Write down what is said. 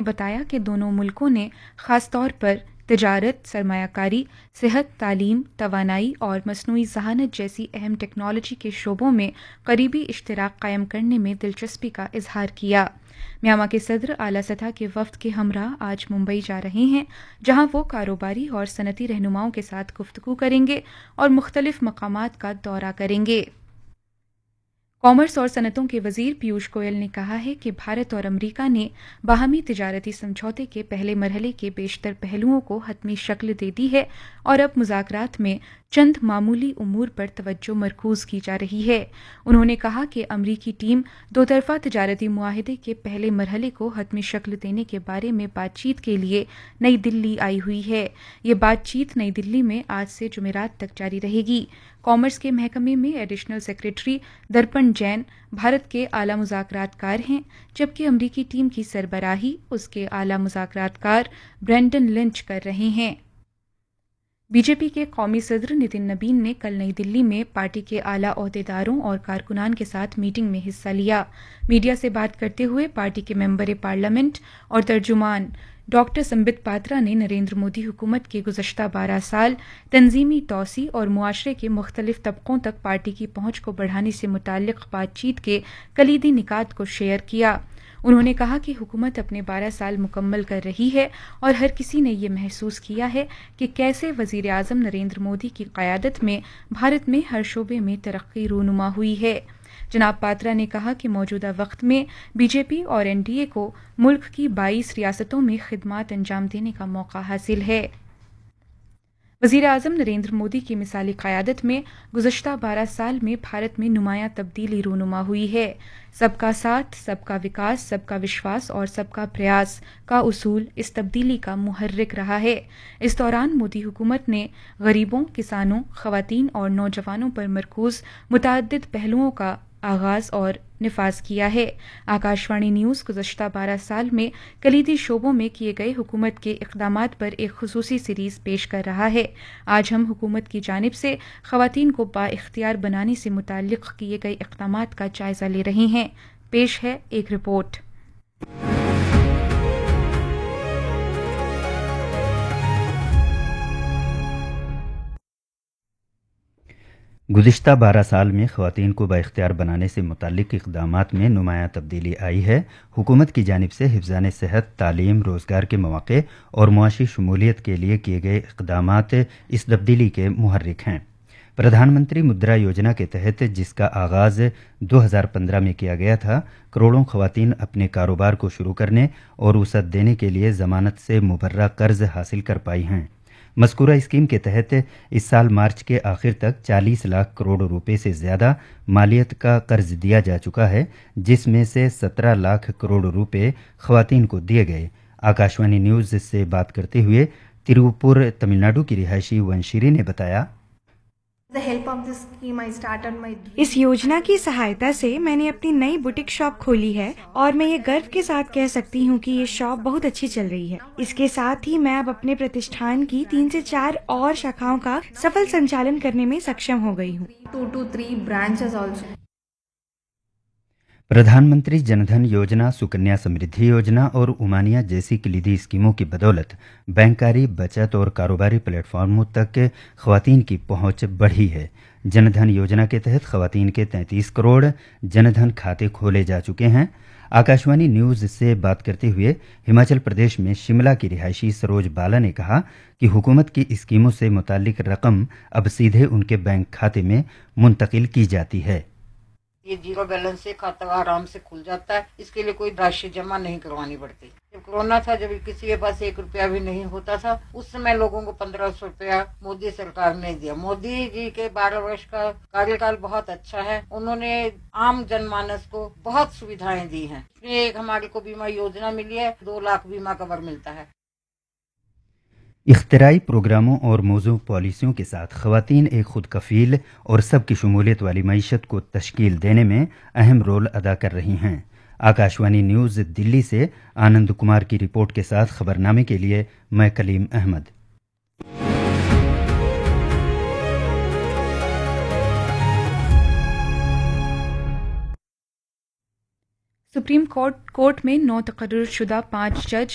بتایا کہ دونوں ملکوں نے خاص طور پر تجارت، سرمایہ کاری، صحت، تعلیم، توانائی اور مصنوعی ذہانت جیسی اہم ٹیکنالوجی کے شعبوں میں قریبی اشتراک قائم کرنے میں دلچسپی کا اظہار کیا۔ میانمار کے صدر اعلیٰ سطح کے وفد کے ہمراہ آج ممبئی جا رہے ہیں، جہاں وہ کاروباری اور صنعتی رہنماؤں کے ساتھ گفتگو کریں گے اور مختلف مقامات کا دورہ کریں گے۔ کامرس اور صنعتوں کے وزیر پیوش گوئل نے کہا ہے کہ بھارت اور امریکہ نے باہمی تجارتی سمجھوتے کے پہلے مرحلے کے بیشتر پہلوؤں کو حتمی شکل دے دی ہے اور اب مذاکرات میں چند معمولی امور پر توجہ مرکوز کی جا رہی ہے۔ انہوں نے کہا کہ امریکی ٹیم دو طرفہ تجارتی معاہدے کے پہلے مرحلے کو حتمی شکل دینے کے بارے میں بات چیت کے لیے نئی دلی آئی ہوئی ہے۔ یہ بات چیت نئی دلی میں آج سے جمعرات تک جاری رہے گی۔ کامرس کے محکمے میں ایڈیشنل سیکریٹری درپن جین بھارت کے اعلیٰ مذاکرات کار ہیں، جبکہ امریکی ٹیم کی سربراہی اس کے اعلیٰ مذاکرات کار برینڈن لنچ کر رہے ہیں۔ بی جے پی کے قومی صدر نتن نبین نے کل نئی دلی میں پارٹی کے اعلیٰ عہدیداروں اور کارکنان کے ساتھ میٹنگ میں حصہ لیا۔ میڈیا سے بات کرتے ہوئے پارٹی کے ممبر پارلیمنٹ اور ترجمان ڈاکٹر سمبت پاترا نے نریندر مودی حکومت کے گزشتہ 12 سال تنظیمی توسیع اور معاشرے کے مختلف طبقوں تک پارٹی کی پہنچ کو بڑھانے سے متعلق بات چیت کے کلیدی نکات کو شیئر کیا۔ انہوں نے کہا کہ حکومت اپنے 12 سال مکمل کر رہی ہے اور ہر کسی نے یہ محسوس کیا ہے کہ کیسے وزیر اعظم نریندر مودی کی قیادت میں بھارت میں ہر شعبے میں ترقی رونما ہوئی ہے۔ جناب پاترا نے کہا کہ موجودہ وقت میں بی جے پی اور این ڈی اے کو ملک کی 22 ریاستوں میں خدمات انجام دینے کا موقع حاصل ہے۔ وزیر اعظم نریندر مودی کی مثالی قیادت میں گزشتہ 12 سال میں بھارت میں نمایاں تبدیلی رونما ہوئی ہے۔ سب کا ساتھ، سب کا وکاس، سب کا وشواس اور سب کا پریاس کا اصول اس تبدیلی کا محرک رہا ہے۔ اس دوران مودی حکومت نے غریبوں، کسانوں، خواتین اور نوجوانوں پر مرکوز متعدد پہلوؤں کا آغاز اور نفاذ کیا ہے۔ آکاشوانی نیوز گزشتہ 12 سال میں کلیدی شعبوں میں کیے گئے حکومت کے اقدامات پر ایک خصوصی سیریز پیش کر رہا ہے۔ آج ہم حکومت کی جانب سے خواتین کو بااختیار بنانے سے متعلق کیے گئے اقدامات کا جائزہ لے رہے ہیں۔ پیش ہے ایک رپورٹ۔ گزشتہ 12 سال میں خواتین کو بااختیار بنانے سے متعلق اقدامات میں نمایاں تبدیلی آئی ہے۔ حکومت کی جانب سے حفظان صحت، تعلیم، روزگار کے مواقع اور معاشی شمولیت کے لیے کیے گئے اقدامات اس تبدیلی کے محرک ہیں۔ پردھان منتری مدرا یوجنا کے تحت، جس کا آغاز 2015 میں کیا گیا تھا، کروڑوں خواتین اپنے کاروبار کو شروع کرنے اور وسعت دینے کے لیے ضمانت سے مبرہ قرض حاصل کر پائی ہیں۔ مذکورہ اسکیم کے تحت اس سال مارچ کے آخر تک 40 لاکھ کروڑ روپے سے زیادہ مالیت کا قرض دیا جا چکا ہے، جس میں سے 17 لاکھ کروڑ روپے خواتین کو دیے گئے۔ آکاشوانی نیوز سے بات کرتے ہوئے تروپور، تمل ناڈو کی رہائشی ونشیری نے بتایا، اس یوجنا کی سہایتا سے میں نے اپنی نئی بوٹیک شاپ کھولی ہے اور میں یہ گرو کے ساتھ کہہ سکتی ہوں کہ یہ شاپ بہت اچھی چل رہی ہے۔ اس کے ساتھ ہی میں اب اپنے پرتشٹھان کی 3 سے 4 اور شاخاؤں کا سفل سنچالن کرنے میں سکشم ہو گئی ہوں۔ 2 to 3 branches also. Pradhan Mantri جن دھن یوجنا، سکنیا سمردھی یوجنا اور امانیہ جیسی کلیدی اسکیموں کی بدولت بینکاری، بچت اور کاروباری پلیٹ فارموں تک خواتین کی پہنچ بڑھی ہے۔ جن دھن یوجنا کے تحت خواتین کے 33 کروڑ جن دھن کھاتے کھولے جا چکے ہیں۔ آکاشوانی نیوز سے بات کرتے ہوئے ہماچل پردیش میں شملہ کی رہائشی سروج بالا نے کہا کہ حکومت کی اسکیموں سے متعلق رقم اب سیدھے ان کے بینک کھاتے میں منتقل کی جاتی ہے۔ یہ زیرو بیلنس سے کھاتا آرام سے کھل جاتا ہے، اس کے لیے کوئی راشی جمع نہیں کروانی پڑتی۔ جب کورونا تھا، جب کسی کے پاس 1 روپیہ بھی نہیں ہوتا تھا، اس سمے لوگوں کو 1500 روپیہ مودی سرکار نے دیا۔ مودی جی کے 12 ورش کا کاریہ کال بہت اچھا ہے، انہوں نے عام جن مانس کو بہت سویدھائیں دی ہیں۔ ایک ہمارے کو بیمہ یوجنا ملی ہے، 2 لاکھ بیمہ کور ملتا ہے۔ اختراعی پروگراموں اور موزوں پالیسیوں کے ساتھ خواتین ایک خود کفیل اور سب کی شمولیت والی معیشت کو تشکیل دینے میں اہم رول ادا کر رہی ہیں۔ آکاشوانی نیوز دلی سے آنند کمار کی رپورٹ کے ساتھ خبرنامے کے لیے میں کلیم احمد۔ سپریم کورٹ میں 9 تقرر شدہ 5 جج